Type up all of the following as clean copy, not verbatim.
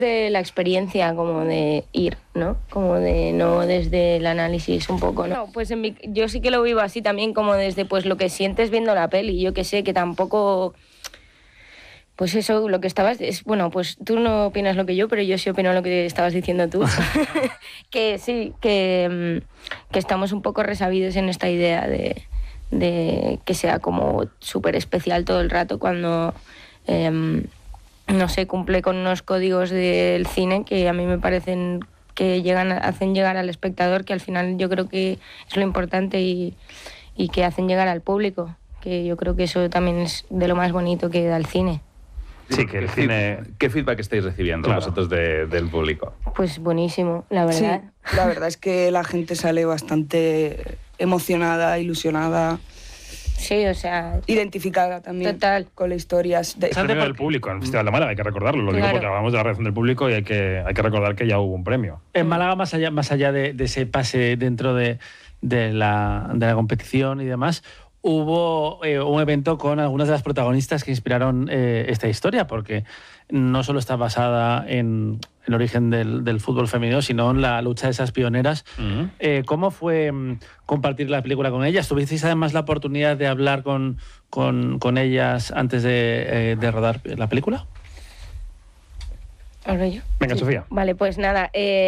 De la experiencia, como de ir, ¿no? Como de no desde el análisis un poco, ¿no? Pues yo sí que lo vivo así también, como desde pues lo que sientes viendo la peli. Yo que sé, que tampoco... Pues eso, lo que estabas... bueno, pues tú no opinas lo que yo, pero yo sí opino lo que estabas diciendo tú. Que sí, que estamos un poco resabidos en esta idea de que sea como súper especial todo el rato cuando... no sé, cumple con unos códigos del cine que a mí me parecen que hacen llegar al espectador, que al final yo creo que es lo importante y que hacen llegar al público, que yo creo que eso también es de lo más bonito que da el cine. Sí, que el cine... ¿Qué feedback estáis recibiendo vosotros del público? Pues buenísimo, la verdad. Sí, la verdad es que la gente sale bastante emocionada, ilusionada. Sí, o sea... identificada también. Total. Con las historias. Es el premio del público en el Festival de Málaga, hay que recordarlo. Lo digo porque hablamos de la reacción del público y hay que recordar que ya hubo un premio. En Málaga, más allá de ese pase dentro de la competición y demás, hubo un evento con algunas de las protagonistas que inspiraron esta historia, porque no solo está basada en el origen del fútbol femenino, sino en la lucha de esas pioneras. Uh-huh. ¿Cómo fue compartir la película con ellas? ¿Tuvisteis además la oportunidad de hablar con ellas antes de rodar la película? ¿Hablo yo? Venga, sí. Sofía. Vale, pues nada,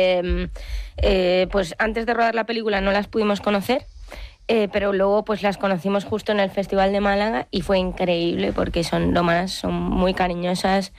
pues antes de rodar la película no las pudimos conocer, pero luego pues las conocimos justo en el Festival de Málaga y fue increíble porque son muy cariñosas,